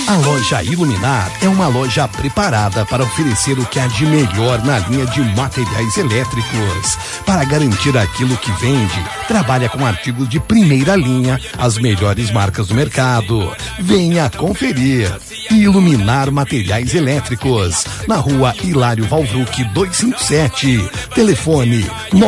A loja Iluminar é uma loja preparada para oferecer o que há de melhor na linha de materiais elétricos. Para garantir aquilo que vende, trabalha com artigos de primeira linha, as melhores marcas do mercado. Venha conferir. Iluminar Materiais Elétricos, na rua Hilário Valvruc 257. Telefone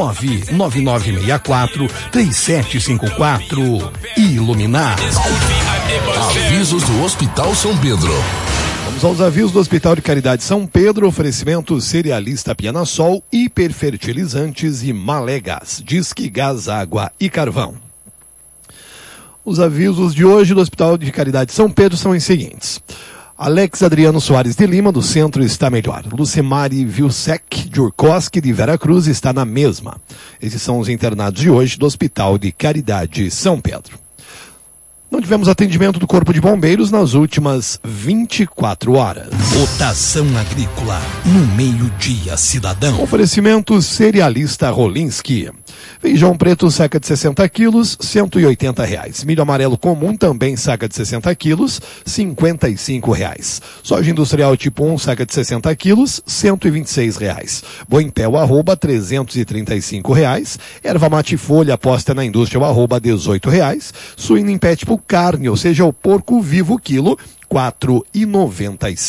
99964-3754. Iluminar. Avisos do Hospital São Pedro. Vamos aos avisos do Hospital de Caridade São Pedro. Oferecimento Cerealista Pianasol, hiperfertilizantes e Malegas, Disque Gás, Água e Carvão. Os avisos de hoje do Hospital de Caridade São Pedro são os seguintes. Alex Adriano Soares de Lima, do Centro, está melhor. Lucemari Vilsec de Urkoski, de Veracruz, está na mesma. Esses são os internados de hoje do Hospital de Caridade São Pedro. Não tivemos atendimento do Corpo de Bombeiros nas últimas 24 horas. Rotação agrícola, no meio-dia, cidadão. Oferecimento Cerealista Rolinski. Feijão preto, saca de 60 quilos, R$180. Milho amarelo comum, também saca de 60 quilos, R$55. Soja industrial tipo 1, saca de 60 quilos, R$126. Boi em pé, o arroba, R$335. Erva mate folha, aposta na indústria, o arroba, R$18. Suíno em pé tipo carne, ou seja, o porco vivo quilo,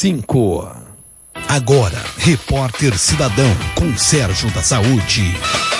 R$4,95. Agora, Repórter Cidadão, com Sérgio da Saúde.